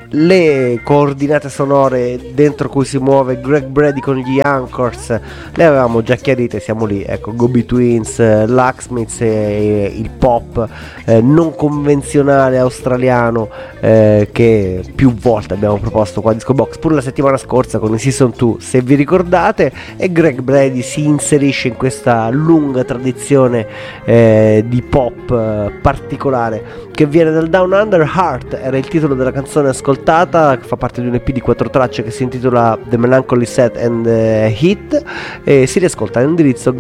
le coordinate sonore dentro cui si muove Greg Brady con gli Anchors le avevamo già chiarite, siamo lì, ecco, Go Betweens, Locksmiths e il pop non convenzionale australiano che più volte abbiamo proposto qua a Disco Box, pure la settimana scorsa con i Season 2 se vi ricordate, e Greg Brady si inserisce in questa lunga tradizione di pop particolare che viene dal Down Under. Heart era il titolo della canzone ascoltata, fa parte di un EP di 4 tracce che si intitola The Melancholy Set and Hit e si riascolta all'indirizzo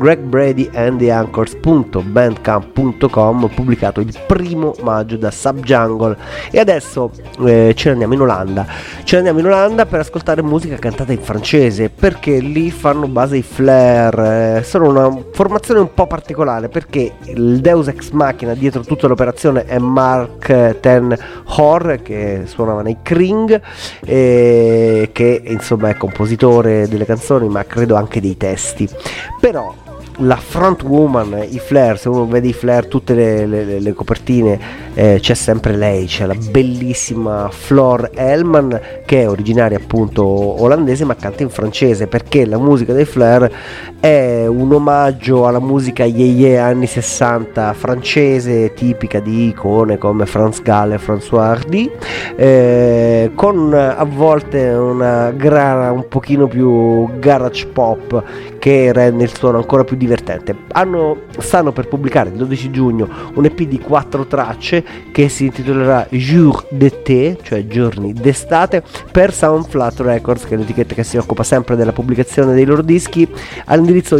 gregbradyandtheanchors.bandcamp.com, pubblicato il 1 maggio da Subjungle. E adesso ce ne andiamo in Olanda, per ascoltare musica cantata in francese, perché lì fanno base i Flair, sono una formazione un po' particolare perché il Deus Ex Machina dietro tutta l'operazione è Mark Ten Hor, che suonava nei Kring, che insomma è compositore delle canzoni ma credo anche dei testi. Però la front woman, i Flair, se uno vede i Flair tutte le copertine c'è sempre lei, c'è la bellissima Floor Elman, che è originaria appunto olandese ma canta in francese, perché la musica dei Flair è un omaggio alla musica yeye anni 60 francese, tipica di icone come Franz Gall e François Hardy, con a volte una grana un pochino più garage pop che rende il suono ancora più divertente. Stanno per pubblicare il 12 giugno un EP di 4 tracce che si intitolerà Jour d'été, cioè giorni d'estate, per Soundflat Records, che è l'etichetta che si occupa sempre della pubblicazione dei loro dischi, all'indirizzo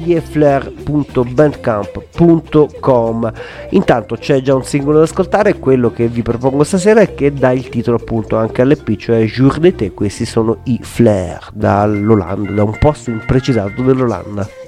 yeyeflair.bandcamp.com. Intanto c'è già un singolo da ascoltare, quello che vi propongo stasera e che dà il titolo appunto anche all'EP, cioè Jour d'été. Questi sono i Flair dall'Olanda, da un posto imprecisato dell'Olanda.